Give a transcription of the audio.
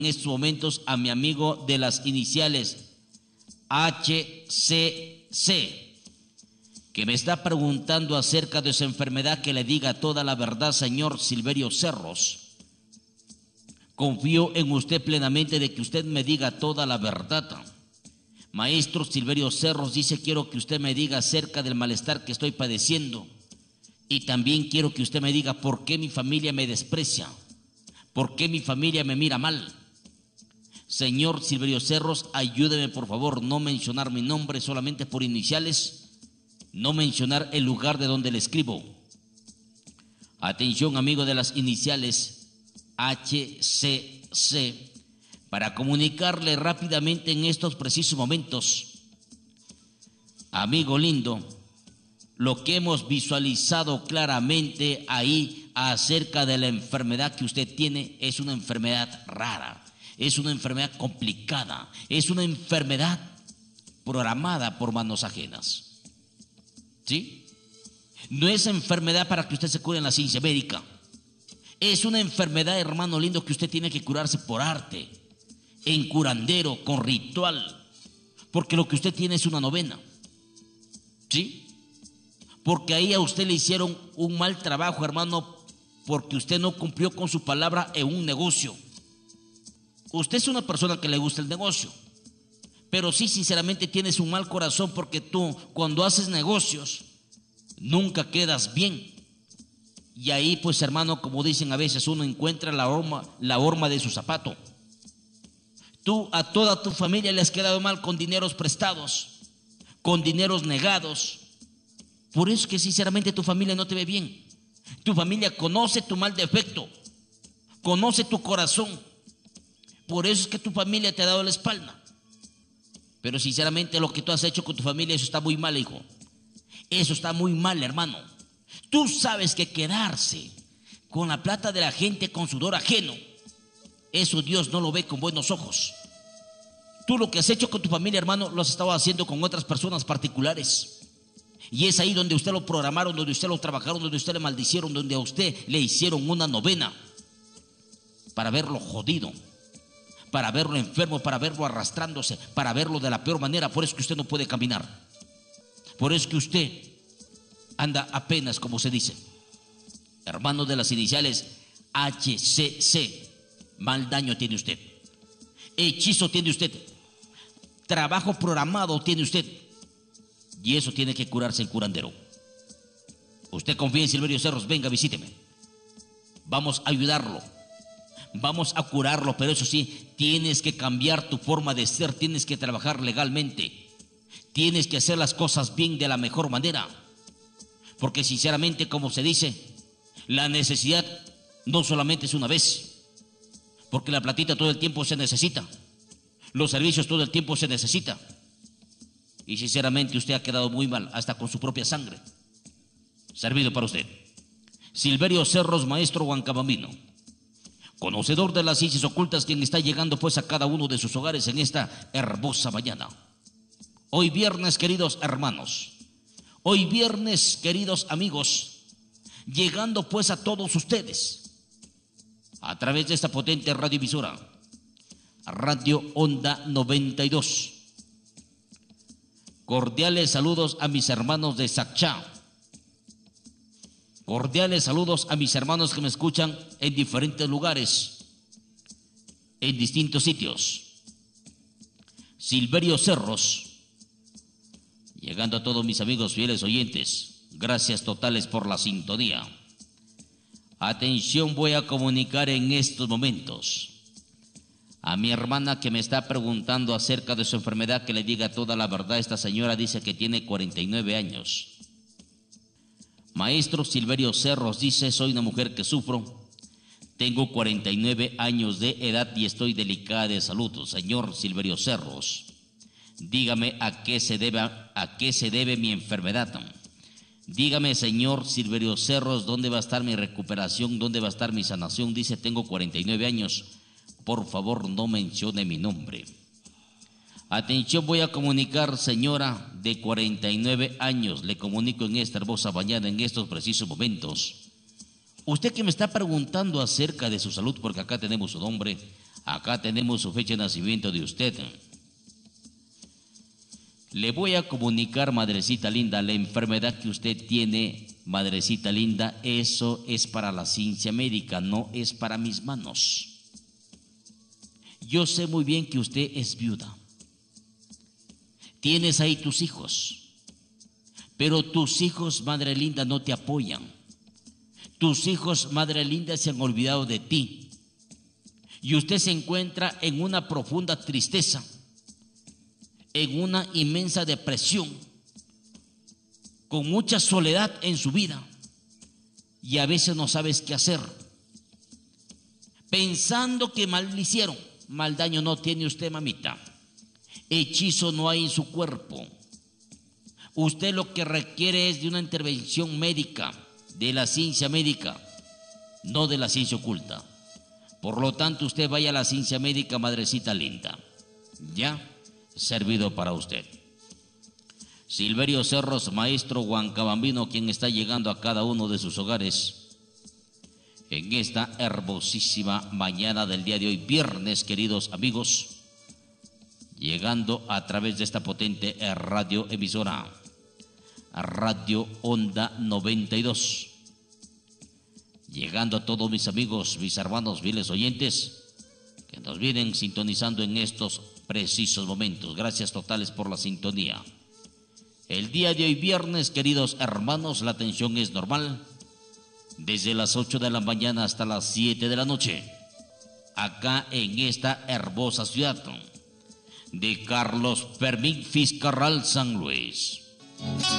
en estos momentos a mi amigo de las iniciales HCC, que me está preguntando acerca de su enfermedad, que le diga toda la verdad, señor Silverio Cerros. Confío en usted plenamente de que usted me diga toda la verdad. Maestro Silverio Cerros dice, quiero que usted me diga acerca del malestar que estoy padeciendo. Y también quiero que usted me diga por qué mi familia me desprecia, por qué mi familia me mira mal. Señor Silverio Cerros, ayúdeme por favor, no mencionar mi nombre solamente por iniciales, no mencionar el lugar de donde le escribo. Atención, amigo de las iniciales HCC, para comunicarle rápidamente en estos precisos momentos, amigo lindo, lo que hemos visualizado claramente ahí acerca de la enfermedad que usted tiene es una enfermedad rara, es una enfermedad complicada, es una enfermedad programada por manos ajenas. ¿Sí? No es enfermedad para que usted se cure en la ciencia médica. Es una enfermedad, hermano lindo, que usted tiene que curarse por arte, en curandero, con ritual, porque lo que usted tiene es una novena. ¿Sí? Porque ahí a usted le hicieron un mal trabajo, hermano, porque usted no cumplió con su palabra en un negocio. Usted es una persona que le gusta el negocio, pero sí, sinceramente tienes un mal corazón, porque tú, cuando haces negocios, nunca quedas bien. Y ahí, pues, hermano, como dicen a veces, uno encuentra la horma de su zapato. Tú a toda tu familia le has quedado mal con dineros prestados, con dineros negados. Por eso que sinceramente tu familia no te ve bien. Tu familia conoce tu mal defecto, conoce tu corazón. Por eso es que tu familia te ha dado la espalda. Pero sinceramente lo que tú has hecho con tu familia, eso está muy mal, hijo. Eso está muy mal, hermano. Tú sabes que quedarse con la plata de la gente, con sudor ajeno, eso Dios no lo ve con buenos ojos. Tú lo que has hecho con tu familia, hermano, lo has estado haciendo con otras personas particulares. Y es ahí donde usted lo programaron, donde usted lo trabajaron, donde usted le maldicieron, donde a usted le hicieron una novena para verlo jodido, para verlo enfermo, para verlo arrastrándose, para verlo de la peor manera. Por eso que usted no puede caminar. Por eso que usted anda apenas, como se dice. Hermano de las iniciales HCC, mal daño tiene usted. Hechizo tiene usted. Trabajo programado tiene usted. Y eso tiene que curarse en curandero. Usted confía en Silverio Cerros, venga, visíteme. Vamos a ayudarlo. Vamos a curarlo, pero eso sí, tienes que cambiar tu forma de ser, tienes que trabajar legalmente. Tienes que hacer las cosas bien, de la mejor manera. Porque sinceramente, como se dice, la necesidad no solamente es una vez. Porque la platita todo el tiempo se necesita. Los servicios todo el tiempo se necesita. Y sinceramente usted ha quedado muy mal, hasta con su propia sangre. Servido para usted. Silverio Cerros, maestro huancabambino, conocedor de las ciencias ocultas, quien está llegando pues a cada uno de sus hogares en esta hermosa mañana. Hoy viernes, queridos hermanos, hoy viernes, queridos amigos, llegando pues a todos ustedes a través de esta potente radioemisora, Radio Onda 92. Cordiales saludos a mis hermanos de Sachá. Cordiales saludos a mis hermanos que me escuchan en diferentes lugares, en distintos sitios. Silverio Cerros, llegando a todos mis amigos fieles oyentes, gracias totales por la sintonía. Atención, voy a comunicar en estos momentos a mi hermana que me está preguntando acerca de su enfermedad, que le diga toda la verdad. Esta señora dice que tiene 49 años. Maestro Silverio Cerros dice, soy una mujer que sufro, tengo 49 años de edad y estoy delicada de salud. Señor Silverio Cerros, dígame a qué se debe mi enfermedad. Dígame, señor Silverio Cerros, ¿dónde va a estar mi recuperación? ¿Dónde va a estar mi sanación? Dice, tengo 49 años. Por favor, no mencione mi nombre. Atención, voy a comunicar, señora de 49 años, le comunico en esta hermosa mañana, en estos precisos momentos. Usted que me está preguntando acerca de su salud, porque acá tenemos su nombre, Acá tenemos su fecha de nacimiento de usted. Le voy a comunicar, madrecita linda, la enfermedad que usted tiene, madrecita linda, eso es para la ciencia médica, no es para mis manos. Yo sé muy bien que usted es viuda. Tienes ahí tus hijos, pero tus hijos, madre linda, no te apoyan. Tus hijos, madre linda, se han olvidado de ti. Y usted se encuentra en una profunda tristeza, en una inmensa depresión, con mucha soledad en su vida, y a veces no sabes qué hacer, pensando que mal le hicieron. Mal daño no tiene usted, mamita. Hechizo no hay en su cuerpo. Usted lo que requiere es de una intervención médica, de la ciencia médica, no de la ciencia oculta. Por lo tanto, usted vaya a la ciencia médica, madrecita linda. Ya, servido para usted. Silverio Cerros, maestro huancabambino, quien está llegando a cada uno de sus hogares en esta hermosísima mañana del día de hoy, viernes, queridos amigos, llegando a través de esta potente radio emisora, Radio Onda 92, llegando a todos mis amigos, mis hermanos, fieles oyentes, que nos vienen sintonizando en estos precisos momentos. Gracias totales por la sintonía. El día de hoy, viernes, queridos hermanos, la atención es normal, desde las 8 de la mañana hasta las 7 de la noche, acá en esta hermosa ciudad de Carlos Fermín Fiscarral, San Luis.